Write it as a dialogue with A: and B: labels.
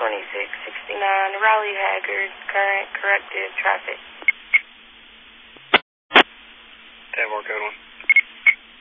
A: 2669 Raleigh Haggard, current corrective traffic.
B: 10 more, code 1.